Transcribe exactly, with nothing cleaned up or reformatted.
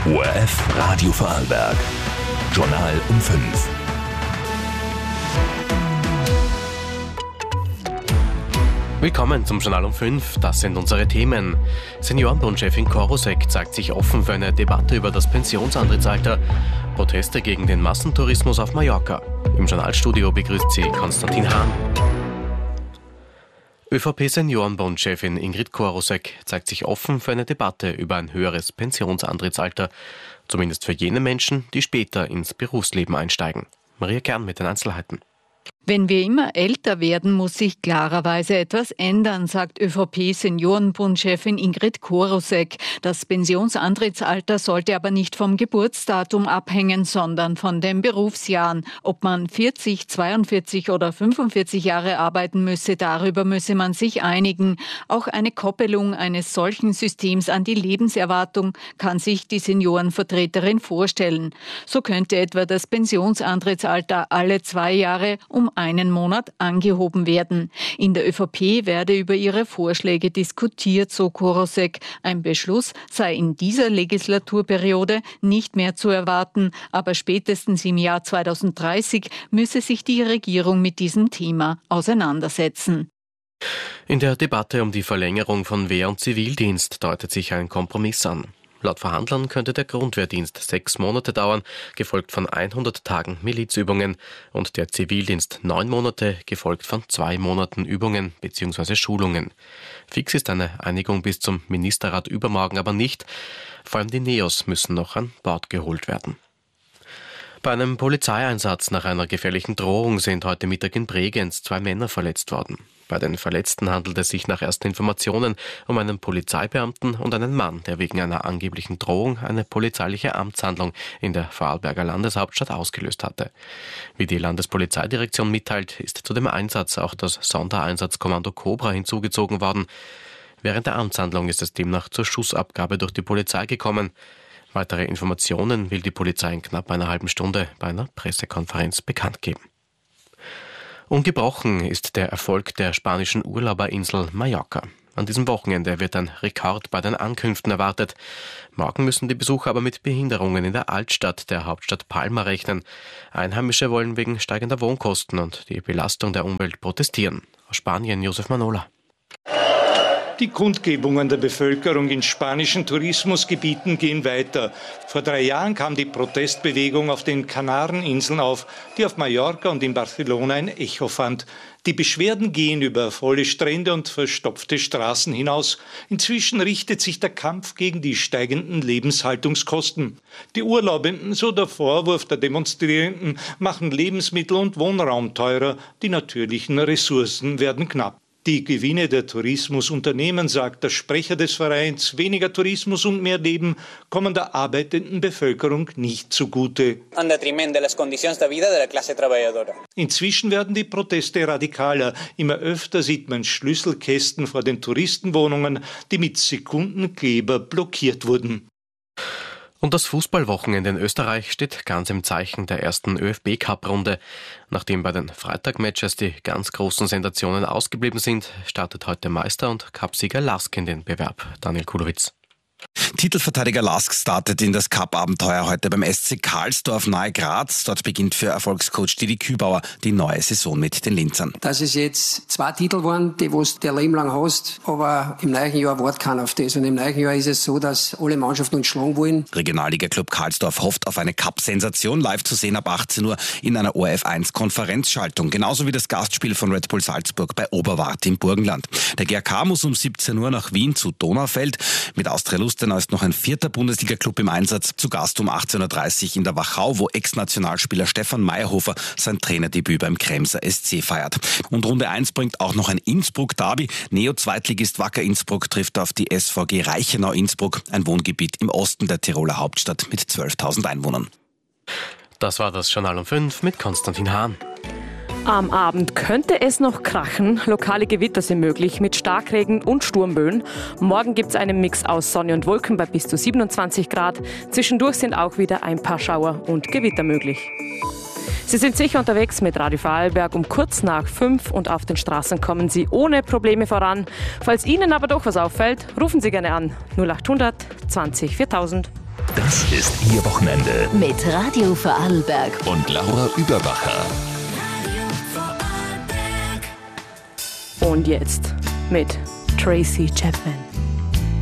O R F Radio Vorarlberg. Journal um fünf. Willkommen zum Journal um fünf. Das sind unsere Themen. Seniorenbundchefin Korosek zeigt sich offen für eine Debatte über das Pensionsantrittsalter. Proteste gegen den Massentourismus auf Mallorca. Im Journalstudio begrüßt sie Konstantin Hahn. ÖVP-Seniorenbundchefin Ingrid Korosek zeigt sich offen für eine Debatte über ein höheres Pensionsantrittsalter. Zumindest für jene Menschen, die später ins Berufsleben einsteigen. Maria Kern mit den Einzelheiten. Wenn wir immer älter werden, muss sich klarerweise etwas ändern, sagt ÖVP-Seniorenbundchefin Ingrid Korosek. Das Pensionsantrittsalter sollte aber nicht vom Geburtsdatum abhängen, sondern von den Berufsjahren. Ob man vierzig, zweiundvierzig oder fünfundvierzig Jahre arbeiten müsse, darüber müsse man sich einigen. Auch eine Koppelung eines solchen Systems an die Lebenserwartung kann sich die Seniorenvertreterin vorstellen. So könnte etwa das Pensionsantrittsalter alle zwei Jahre um einen Monat angehoben werden. In der ÖVP werde über ihre Vorschläge diskutiert, so Korosek. Ein Beschluss sei in dieser Legislaturperiode nicht mehr zu erwarten, aber spätestens im Jahr zweitausenddreißig müsse sich die Regierung mit diesem Thema auseinandersetzen. In der Debatte um die Verlängerung von Wehr- und Zivildienst deutet sich ein Kompromiss an. Laut Verhandlern könnte der Grundwehrdienst sechs Monate dauern, gefolgt von hundert Tagen Milizübungen, und der Zivildienst neun Monate, gefolgt von zwei Monaten Übungen bzw. Schulungen. Fix ist eine Einigung bis zum Ministerrat übermorgen aber nicht. Vor allem die Neos müssen noch an Bord geholt werden. Bei einem Polizeieinsatz nach einer gefährlichen Drohung sind heute Mittag in Bregenz zwei Männer verletzt worden. Bei den Verletzten handelt es sich nach ersten Informationen um einen Polizeibeamten und einen Mann, der wegen einer angeblichen Drohung eine polizeiliche Amtshandlung in der Vorarlberger Landeshauptstadt ausgelöst hatte. Wie die Landespolizeidirektion mitteilt, ist zu dem Einsatz auch das Sondereinsatzkommando Cobra hinzugezogen worden. Während der Amtshandlung ist es demnach zur Schussabgabe durch die Polizei gekommen. Weitere Informationen will die Polizei in knapp einer halben Stunde bei einer Pressekonferenz bekannt geben. Ungebrochen ist der Erfolg der spanischen Urlauberinsel Mallorca. An diesem Wochenende wird ein Rekord bei den Ankünften erwartet. Morgen müssen die Besucher aber mit Behinderungen in der Altstadt der Hauptstadt Palma rechnen. Einheimische wollen wegen steigender Wohnkosten und die Belastung der Umwelt protestieren. Aus Spanien Josef Manola. Die Kundgebungen der Bevölkerung in spanischen Tourismusgebieten gehen weiter. Vor drei Jahren kam die Protestbewegung auf den Kanareninseln auf, die auf Mallorca und in Barcelona ein Echo fand. Die Beschwerden gehen über volle Strände und verstopfte Straßen hinaus. Inzwischen richtet sich der Kampf gegen die steigenden Lebenshaltungskosten. Die Urlaubenden, so der Vorwurf der Demonstrierenden, machen Lebensmittel und Wohnraum teurer. Die natürlichen Ressourcen werden knapp. Die Gewinne der Tourismusunternehmen, sagt der Sprecher des Vereins, weniger Tourismus und mehr Leben, kommen der arbeitenden Bevölkerung nicht zugute. Inzwischen werden die Proteste radikaler. Immer öfter sieht man Schlüsselkästen vor den Touristenwohnungen, die mit Sekundenkleber blockiert wurden. Und das Fußballwochenende in Österreich steht ganz im Zeichen der ersten ÖFB-Cup-Runde. Nachdem bei den Freitag-Matches die ganz großen Sensationen ausgeblieben sind, startet heute Meister und Cupsieger Lask in den Bewerb. Daniel Kulowitz. Titelverteidiger Lask startet in das Cup-Abenteuer heute beim S C Karlsdorf nahe Graz. Dort beginnt für Erfolgscoach Didi Kübauer die neue Saison mit den Linzern. Das ist jetzt zwei Titel waren, die du der Leben lang hast, aber im neuen Jahr wartet keiner auf das. Und im neuen Jahr ist es so, dass alle Mannschaften uns schlagen wollen. Regionalliga-Club Karlsdorf hofft auf eine Cup-Sensation, live zu sehen ab achtzehn Uhr in einer O R F eins Konferenzschaltung. Genauso wie das Gastspiel von Red Bull Salzburg bei Oberwart im Burgenland. Der G A K muss um siebzehn Uhr nach Wien zu Donaufeld. Mit Austria Lustenau ist noch ein vierter Bundesliga-Club im Einsatz. Zu Gast um achtzehn Uhr dreißig in der Wachau, wo Ex-Nationalspieler Stefan Meyerhofer sein Trainerdebüt beim Kremser S C feiert. Und Runde eins bringt auch noch ein Innsbruck-Derby. Neo-Zweitligist Wacker Innsbruck trifft auf die S V G Reichenau-Innsbruck, ein Wohngebiet im Osten der Tiroler Hauptstadt mit zwölftausend Einwohnern. Das war das Journal um fünf mit Konstantin Hahn. Am Abend könnte es noch krachen. Lokale Gewitter sind möglich mit Starkregen und Sturmböen. Morgen gibt es einen Mix aus Sonne und Wolken bei bis zu siebenundzwanzig Grad. Zwischendurch sind auch wieder ein paar Schauer und Gewitter möglich. Sie sind sicher unterwegs mit Radio Vorarlberg um kurz nach fünf und auf den Straßen kommen Sie ohne Probleme voran. Falls Ihnen aber doch was auffällt, rufen Sie gerne an null acht hundert zwanzig viertausend. Das ist Ihr Wochenende. Mit Radio Vorarlberg. Und Laura Überbacher. Und jetzt mit Tracy Chapman.